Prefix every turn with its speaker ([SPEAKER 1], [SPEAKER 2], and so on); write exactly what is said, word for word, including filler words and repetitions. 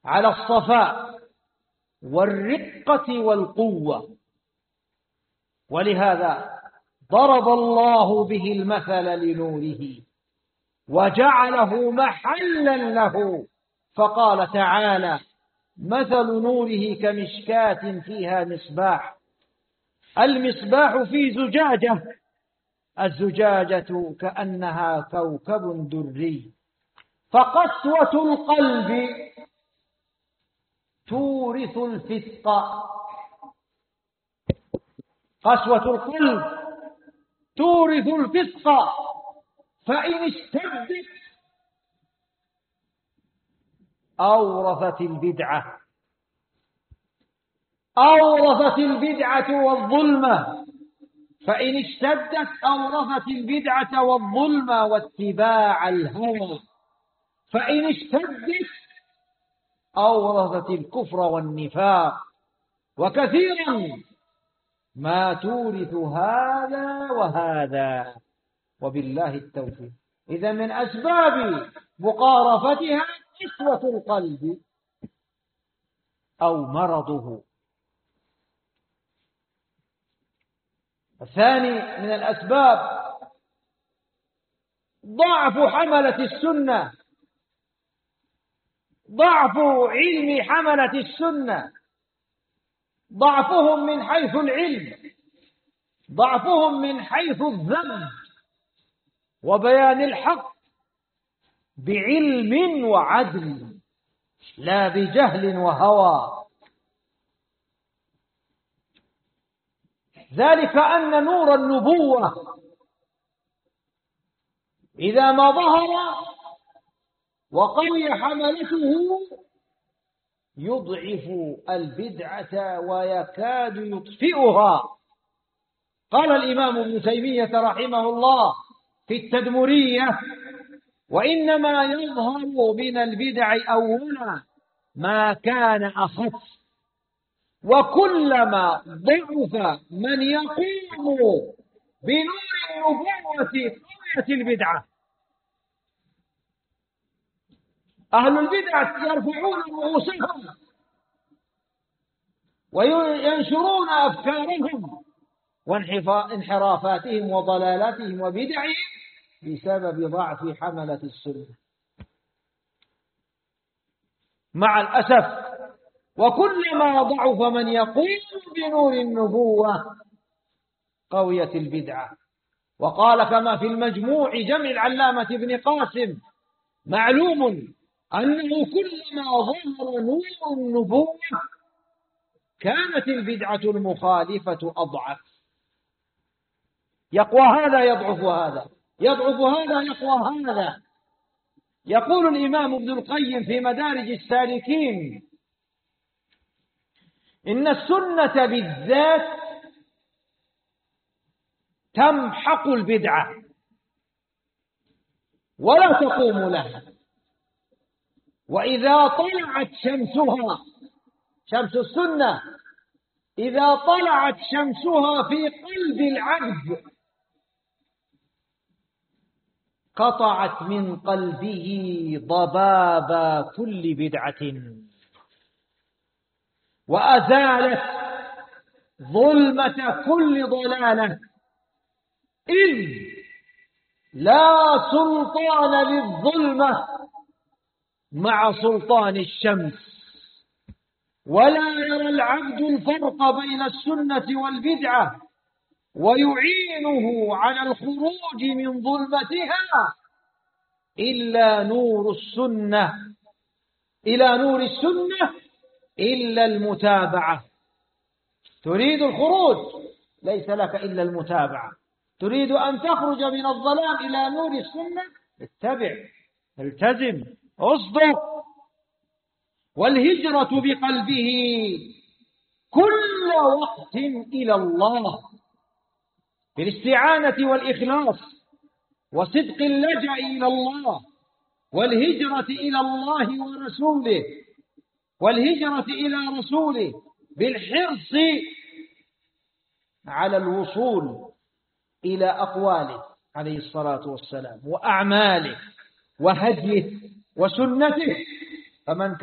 [SPEAKER 1] على الصفاء والرقة والقوة. ولهذا ضرب الله به المثل لنوره وجعله محلا له، فقال تعالى: مثل نوره كمشكاة فيها مصباح. المصباح في زجاجة، الزجاجة كأنها كوكب دري، فقسوة القلب تورث الفسق. قسوة القلب تورث الفسق، فإن اشتدت أورثت البدعة أورثت البدعة والظلمة فإن اشتدت أورثت البدعة والظلمة واتباع الهوى، فإن اشتدت أورثت الكفر والنفاق. وكثيرا ما تورث هذا وهذا، وبالله التوفيق. إذا من أسباب مقارفتها قسوة القلب أو مرضه. الثاني من الأسباب ضعف حملة السنة، ضعف علم حملة السنة، ضعفهم من حيث العلم، ضعفهم من حيث الذم وبيان الحق بعلم وعدل، لا بجهل وهوى. ذلك أن نور النبوة إذا ما ظهر وقوي حملته يضعف البدعة ويكاد يطفئها. قال الإمام ابن تيمية رحمه الله في التدمرية: وإنما يظهر من البدع أولا ما كان أخف، وكلما ضعف من يقوم بنور النبوة قويت البدعة. أهل البدعة يرفعون رؤوسهم وينشرون أفكارهم وانحرافاتهم وضلالاتهم وبدعهم بسبب ضعف حملة السنة. مع الأسف، وكلما ضعف من يقوم بنور النبوة قويت البدعة. وقال كما في المجموع جمع العلامة ابن قاسم: معلوم أنه كلما ظهر نور النبوة كانت البدعة المخالفة أضعف. يقوى هذا يضعف هذا، يضعف هذا يقوى هذا. يقول الإمام ابن القيم في مدارج السالكين: إن السنة بالذات تمحق البدعة ولا تقوم لها، وإذا طلعت شمسها، شمس السنة، إذا طلعت شمسها في قلب العبد قطعت من قلبه ضباب كل بدعة وأزالت ظلمة كل ضلالة، إذ لا سلطان للظلمة مع سلطان الشمس، ولا يرى العبد الفرق بين السنة والبدعة ويعينه على الخروج من ظلمتها إلا نور السنة إلى نور السنة إلا المتابعة. تريد الخروج ليس لك إلا المتابعة. تريد أن تخرج من الظلام إلى نور السنة، اتبع، التزم، اصدق. والهجرة بقلبه كل وقت إلى الله بالاستعانة والإخلاص وصدق اللجأ إلى الله، والهجرة إلى الله ورسوله، والهجرة إلى رسوله بالحرص على الوصول إلى أقواله عليه الصلاة والسلام وأعماله وهديه وسنته. فمن